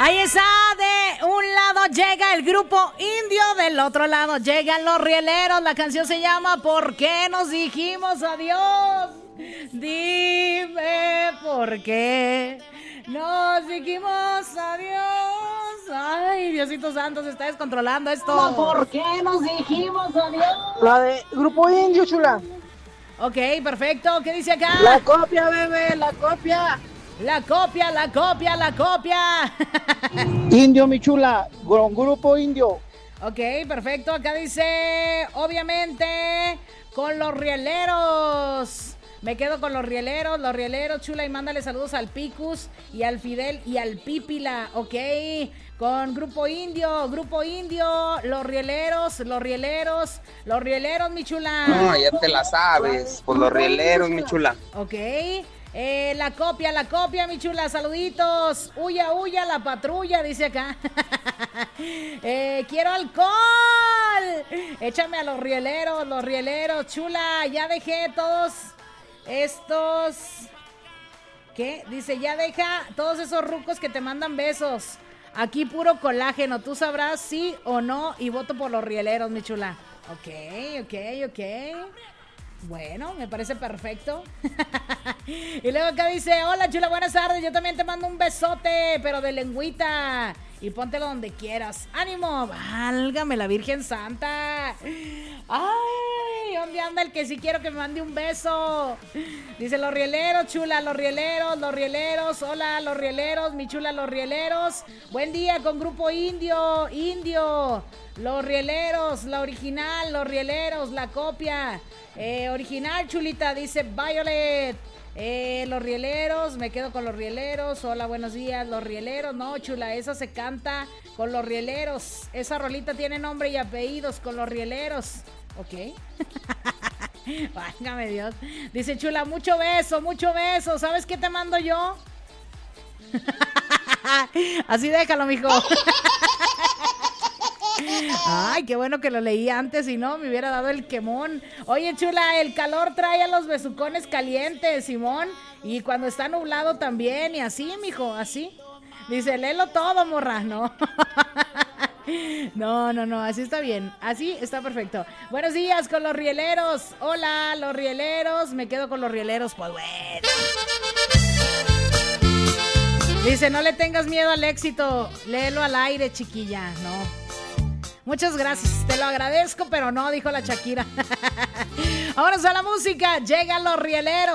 Ahí está, de un lado llega el grupo indio, del otro lado llegan los rieleros. La canción se llama ¿Por qué nos dijimos adiós? Dime por qué nos dijimos adiós. Ay, Diosito Santo, se está descontrolando esto. ¿Por qué nos dijimos adiós? La de Grupo Indio, chula. Ok, perfecto. ¿Qué dice acá? La copia, bebé, la copia. La copia, la copia, la copia. Indio, mi chula, Grupo Indio. Ok, perfecto. Acá dice, obviamente, con los rieleros. Me quedo con los rieleros, chula, y mándale saludos al Picus y al Fidel y al Pípila, ok. Con Grupo Indio, los rieleros, mi chula. No, ya te la sabes, por los rieleros, mi chula. Ok. La copia, mi chula, saluditos. Huya, la patrulla, dice acá. Quiero alcohol. Échame a los rieleros, chula. Ya dejé todos estos. ¿Qué? Dice, ya deja todos esos rucos que te mandan besos. Aquí puro colágeno. Tú sabrás sí o no. Y voto por los rieleros, mi chula. Ok. Bueno, me parece perfecto. Y luego acá dice, hola chula, buenas tardes, yo también te mando un besote, pero de lengüita. Y póntelo donde quieras. ¡Ánimo! ¡Válgame la Virgen Santa! ¡Ay! ¿Dónde anda el que sí quiero que me mande un beso? Dice, los rieleros, chula, los rieleros. Hola, los rieleros, mi chula, los rieleros. Buen día con Grupo Indio. Los rieleros, la original, los rieleros, la copia. Original, chulita, dice Violet. Los rieleros, me quedo con los rieleros. Hola, buenos días, los rieleros. No, chula, esa se canta con los rieleros. Esa rolita tiene nombre y apellidos, con los rieleros. Ok. Válgame Dios. Dice chula, mucho beso. ¿Sabes qué te mando yo? Así déjalo, mijo. Ay, qué bueno que lo leí antes, si no me hubiera dado el quemón. Oye, chula, el calor trae a los besucones calientes, Simón. Y cuando está nublado también, y así, mijo, así. Dice, léelo todo, morra, ¿no? No, así está bien. Así está perfecto. Buenos días con los rieleros. Hola, los rieleros. Me quedo con los rieleros, pues bueno. Dice, no le tengas miedo al éxito. Léelo al aire, chiquilla. No. Muchas gracias, te lo agradezco, pero no, dijo la Shakira. Vámonos a la música, llegan los rieleros.